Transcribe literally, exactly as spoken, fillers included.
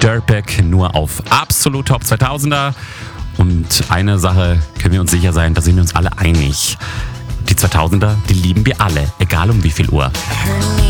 Störpeck nur auf Absolut Top zweitausender. Und eine Sache können wir uns sicher sein, da sind wir uns alle einig. Die zweitausender, die lieben wir alle, egal um wie viel Uhr.